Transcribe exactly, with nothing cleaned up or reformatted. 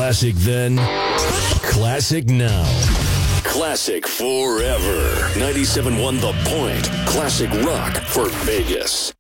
Classic then, classic now. Classic forever. ninety-seven point one The Point. Classic rock for Vegas.